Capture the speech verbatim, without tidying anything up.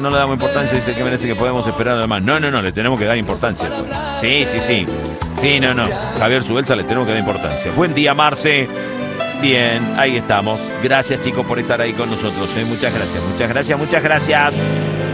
no le damos importancia, dice que merece que podemos esperar además. No, no, no, le tenemos que dar importancia. Sí, sí, sí. Sí, no, no. Javier Subelsa le tenemos que dar importancia. Buen día, Marce. Bien, ahí estamos. Gracias, chicos, por estar ahí con nosotros. ¿eh? Muchas gracias, muchas gracias, muchas gracias.